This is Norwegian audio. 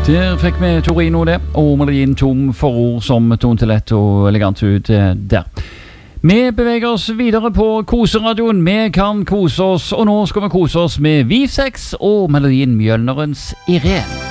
Der fikk vi Torino det, og melodien tom for ord som tonte lett og elegant ut der. Vi beveger oss videre på koseradioen. Vi kan kose oss, og nå skal vi kose oss med Vivsex og melodien Mjølnerens Irene.